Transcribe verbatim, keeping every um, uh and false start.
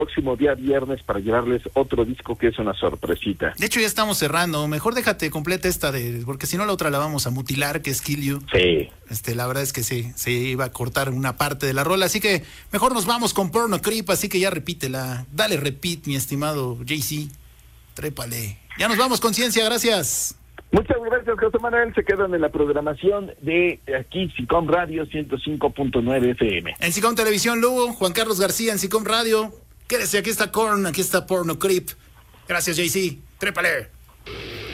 próximo día viernes para llevarles otro disco que es una sorpresita. De hecho, ya estamos cerrando. Mejor déjate completa esta, de porque si no la otra la vamos a mutilar, que es Kill You. Sí. Este, la verdad es que sí, se iba a cortar una parte de la rola, así que mejor nos vamos con Porno Creep, así que ya repítela. Dale repeat, mi estimado Jay-Z. Trépale. Ya nos vamos, Conciencia, gracias. Muchas gracias, José Manuel. Se quedan en la programación de aquí, SICOM Radio ciento cinco punto nueve F M. En SICOM Televisión, Lugo, Juan Carlos García en SICOM Radio. Quédese, aquí está Korn, aquí está Porno Creep. Gracias, Jay-Z. Trépale.